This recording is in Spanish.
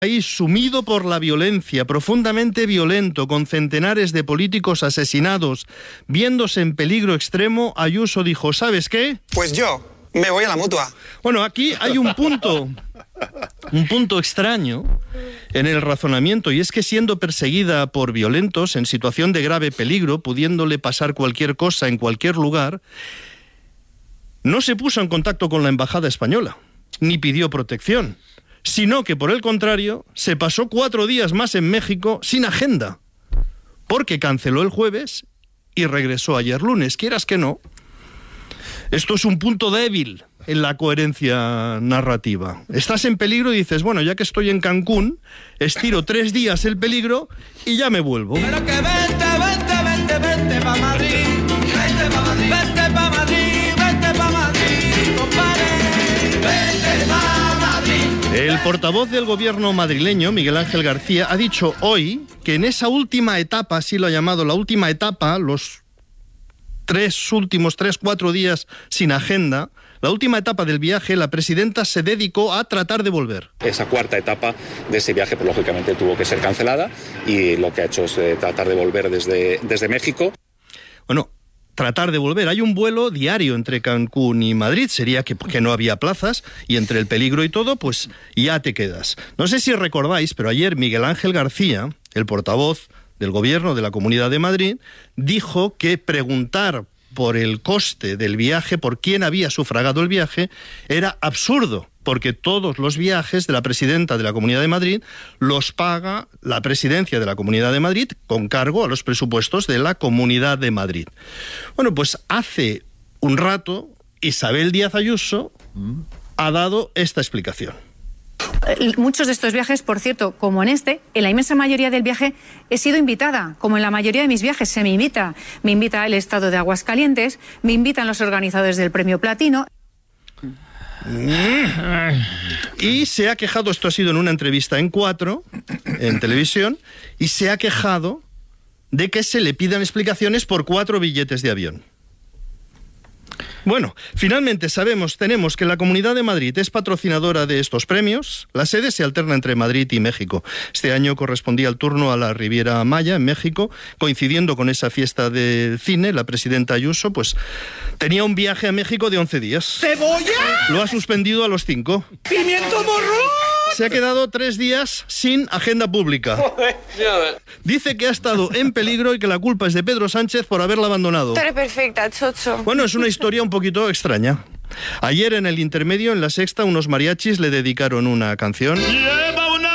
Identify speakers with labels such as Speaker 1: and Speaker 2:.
Speaker 1: País sumido por la violencia, profundamente violento, con centenares de políticos asesinados, viéndose en peligro extremo, Ayuso dijo, ¿sabes qué?
Speaker 2: Pues yo me voy a la Mutua.
Speaker 1: Bueno, aquí hay un punto extraño en el razonamiento, y es que siendo perseguida por violentos, en situación de grave peligro, pudiéndole pasar cualquier cosa en cualquier lugar, no se puso en contacto con la embajada española, ni pidió protección, sino que, por el contrario, se pasó 4 días más en México sin agenda, porque canceló el jueves y regresó ayer lunes, quieras que no. Esto es un punto débil en la coherencia narrativa. Estás en peligro y dices, bueno, ya que estoy en Cancún, estiro 3 días el peligro y ya me vuelvo.
Speaker 3: Pero que vente pa' Madrid, vente pa' Madrid, vente pa' Madrid, vente pa' Madrid, compadre, vente pa' Madrid.
Speaker 1: El portavoz del gobierno madrileño, Miguel Ángel García, ha dicho hoy que en esa última etapa, así lo ha llamado, la última etapa, los 4 días sin agenda, la última etapa del viaje, la presidenta se dedicó a tratar de volver.
Speaker 4: Esa cuarta etapa de ese viaje, pues, lógicamente tuvo que ser cancelada, y lo que ha hecho es tratar de volver desde México.
Speaker 1: Bueno, tratar de volver. Hay un vuelo diario entre Cancún y Madrid, sería que no había plazas, y entre el peligro y todo, pues ya te quedas. No sé si recordáis, pero ayer Miguel Ángel García, el portavoz del gobierno de la Comunidad de Madrid, dijo que preguntar por el coste del viaje, por quién había sufragado el viaje, era absurdo, porque todos los viajes de la presidenta de la Comunidad de Madrid los paga la presidencia de la Comunidad de Madrid con cargo a los presupuestos de la Comunidad de Madrid. Bueno, pues hace un rato Isabel Díaz Ayuso ha dado esta explicación.
Speaker 5: Muchos de estos viajes, por cierto, como en la inmensa mayoría del viaje he sido invitada, como en la mayoría de mis viajes se me invita el Estado de Aguascalientes, me invitan los organizadores del Premio Platino.
Speaker 1: Y se ha quejado, esto ha sido en una entrevista en 4, en televisión, y se ha quejado de que se le pidan explicaciones por 4 billetes de avión. Bueno, finalmente tenemos que la Comunidad de Madrid es patrocinadora de estos premios. La sede se alterna entre Madrid y México. Este año correspondía el turno a la Riviera Maya, en México, coincidiendo con esa fiesta del cine. La presidenta Ayuso, pues, tenía un viaje a México de 11 días.
Speaker 3: ¡Cebolla!
Speaker 1: Lo ha suspendido a los 5.
Speaker 3: ¡Pimiento morrón!
Speaker 1: Se ha quedado 3 días sin agenda pública. Dice que ha estado en peligro y que la culpa es de Pedro Sánchez por haberla abandonado.
Speaker 6: Tú eres perfecta, chocho.
Speaker 1: Bueno, es una historia un poquito extraña. Ayer en el intermedio, en La Sexta, unos mariachis le dedicaron una canción.